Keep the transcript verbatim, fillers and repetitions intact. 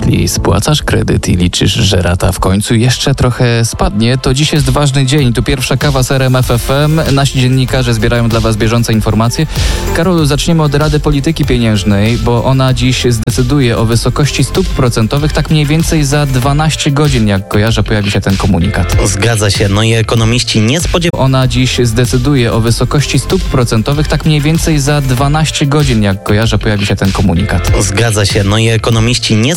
Jeśli spłacasz kredyt i liczysz, że rata w końcu jeszcze trochę spadnie, to dziś jest ważny dzień. Tu pierwsza kawa z R M F F M. Nasi dziennikarze zbierają dla Was bieżące informacje. Karolu, zaczniemy od Rady Polityki Pieniężnej, bo ona dziś zdecyduje o wysokości stóp procentowych tak mniej więcej za dwanaście godzin, jak kojarzę, pojawi się ten komunikat. Zgadza się, no i ekonomiści nie spodziewają... Ona dziś zdecyduje o wysokości stóp procentowych tak mniej więcej za dwanaście godzin, jak kojarzę, pojawi się ten komunikat. Zgadza się, no i ekonomiści nie